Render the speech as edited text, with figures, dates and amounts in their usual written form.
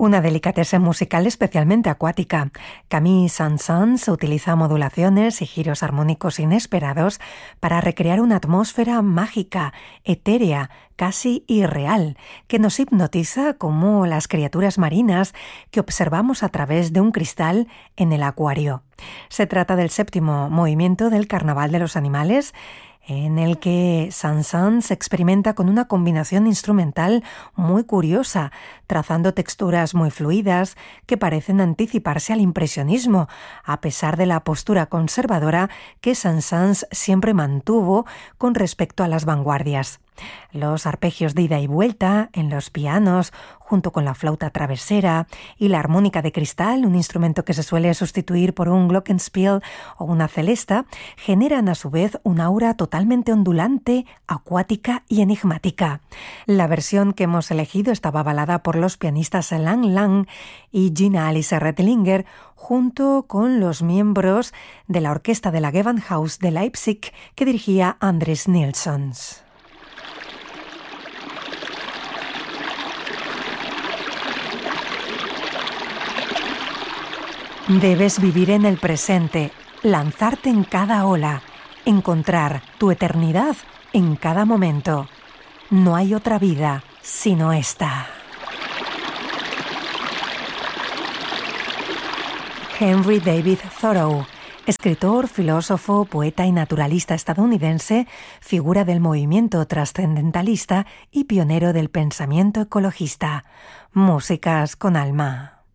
Una delicatessen musical especialmente acuática. Camille Saint-Saëns utiliza modulaciones y giros armónicos inesperados para recrear una atmósfera mágica, etérea, casi irreal, que nos hipnotiza como las criaturas marinas que observamos a través de un cristal en el acuario. Se trata del 7º movimiento del Carnaval de los Animales, en el que Saint-Saëns experimenta con una combinación instrumental muy curiosa, trazando texturas muy fluidas que parecen anticiparse al impresionismo, a pesar de la postura conservadora que Saint-Saëns siempre mantuvo con respecto a las vanguardias. Los arpegios de ida y vuelta en los pianos, junto con la flauta travesera y la armónica de cristal, un instrumento que se suele sustituir por un glockenspiel o una celesta, generan a su vez un aura totalmente ondulante, acuática y enigmática. La versión que hemos elegido estaba avalada por los pianistas Lang Lang y Gina Alice Rettlinger, junto con los miembros de la orquesta de la Gewandhaus de Leipzig que dirigía Andris Nilssons. Debes vivir en el presente, lanzarte en cada ola, encontrar tu eternidad en cada momento. No hay otra vida sino esta. Henry David Thoreau, escritor, filósofo, poeta y naturalista estadounidense, figura del movimiento trascendentalista y pionero del pensamiento ecologista. Músicas con alma.